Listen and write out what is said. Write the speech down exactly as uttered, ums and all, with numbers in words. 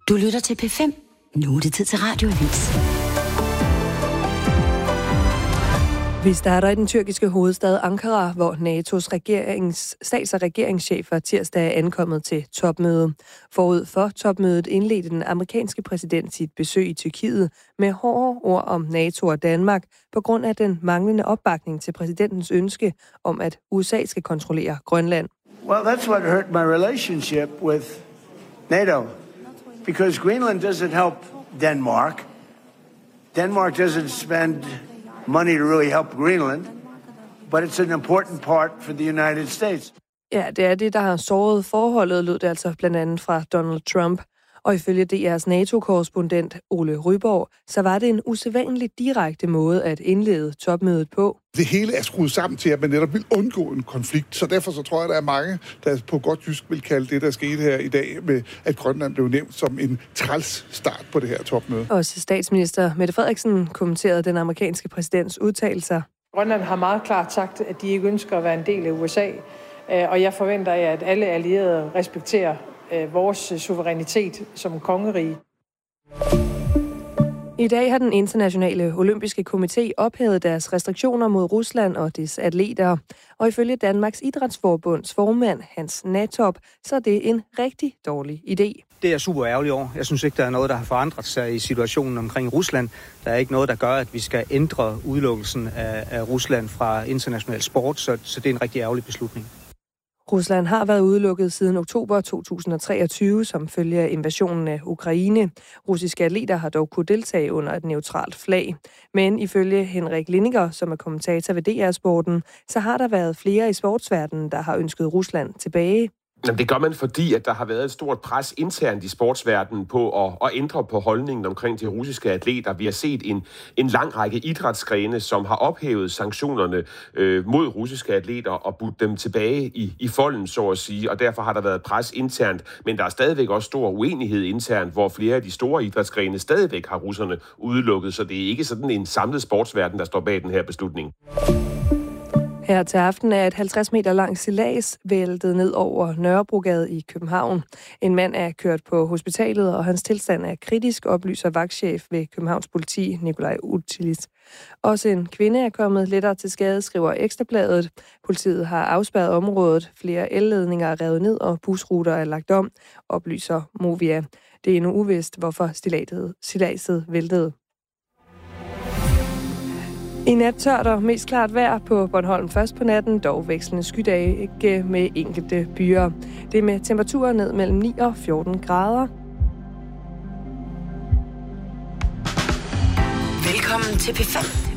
Du lytter til P fem. Nu er det tid til Radioavis. Vi starter i den tyrkiske hovedstad Ankara, hvor N A T O's regerings, stats- og regeringschefer tirsdag er ankommet til topmøde. Forud for topmødet indledte den amerikanske præsident sit besøg i Tyrkiet med hårde ord om NATO og Danmark på grund af den manglende opbakning til præsidentens ønske om, at U S A skal kontrollere Grønland. Well, that's what hurt my relationship with NATO, because Greenland doesn't help Denmark. Denmark doesn't spend money to really help Greenland, but it's an important part for the United States. Ja, det er det, der har såret forholdet, lød det altså blandt andet fra Donald Trump. Og ifølge D R's NATO-korrespondent Ole Ryborg, så var det en usædvanlig direkte måde at indlede topmødet på. Det hele er skruet sammen til, at man netop vil undgå en konflikt, så derfor så tror jeg, der er mange, der på godt jysk vil kalde det, der skete her i dag, med at Grønland blev nævnt som en træls start på det her topmøde. Også statsminister Mette Frederiksen kommenterede den amerikanske præsidents udtalelser. Grønland har meget klart sagt, at de ikke ønsker at være en del af U S A, og jeg forventer, at alle allierede respekterer vores suverænitet som kongerige. I dag har den internationale olympiske komité ophævet deres restriktioner mod Rusland og dets atleter. Og ifølge Danmarks Idrætsforbunds formand Hans Natop, så er det en rigtig dårlig idé. Det er super ærgerligt over. Jeg synes ikke, der er noget, der har forandret sig i situationen omkring Rusland. Der er ikke noget, der gør, at vi skal ændre udelukkelsen af, af Rusland fra international sport, så, så det er en rigtig ærgerlig beslutning. Rusland har været udelukket siden oktober to tusind og treogtyve som følge af invasionen af Ukraine. Russiske atleter har dog kunnet deltage under et neutralt flag. Men ifølge Henrik Lindinger, som er kommentator ved D R-sporten, så har der været flere i sportsverdenen, der har ønsket Rusland tilbage. Jamen, det gør man, fordi at der har været et stort pres internt i sportsverdenen på at, at ændre på holdningen omkring de russiske atleter. Vi har set en, en lang række idrætsgrene, som har ophævet sanktionerne øh, mod russiske atleter og budt dem tilbage i, i folden, så at sige. Og derfor har der været pres internt, men der er stadigvæk også stor uenighed internt, hvor flere af de store idrætsgrene stadigvæk har russerne udelukket. Så det er ikke sådan en samlet sportsverden, der står bag den her beslutning. Her til aften er et halvtreds meter langt sejlads væltet ned over Nørrebrogade i København. En mand er kørt på hospitalet, og hans tilstand er kritisk, oplyser vagtchef ved Københavns Politi, Nikolaj Utilis. Også en kvinde er kommet lettere til skade, skriver Ekstrabladet. Politiet har afspærret området. Flere elledninger er revet ned, og busruter er lagt om, oplyser Movia. Det er endnu uvist, hvorfor sejladset væltede. I nat tørt og mest klart vejr på Bornholm først på natten, dog vekslende skydage med enkelte byer. Det er med temperaturer ned mellem ni og fjorten grader. Velkommen til P fem.